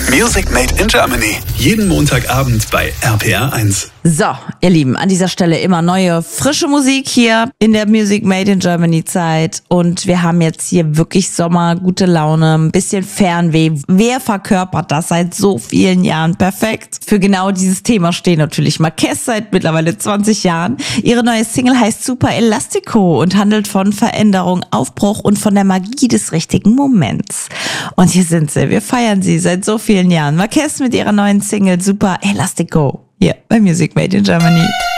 Music Made in Germany. Jeden Montagabend bei RPR 1. So, ihr Lieben, an dieser Stelle immer neue, frische Musik hier in der Music Made in Germany Zeit. Und wir haben jetzt hier wirklich Sommer, gute Laune, ein bisschen Fernweh. Wer verkörpert das seit so vielen Jahren perfekt? Für genau dieses Thema stehen natürlich Marquez seit mittlerweile 20 Jahren. Ihre neue Single heißt Super Elastico und handelt von Veränderung, Aufbruch und von der Magie des richtigen Moments. Und hier sind sie, wir feiern sie seit so vielen Jahren. Marquez mit ihrer neuen Single Super Elastico. Hier bei Music Made in Germany.